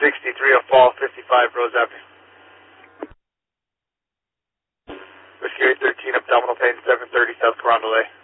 63 of Fall, 55 Rose Avenue. Whiskey 813, abdominal pain, 730 South Carondelet.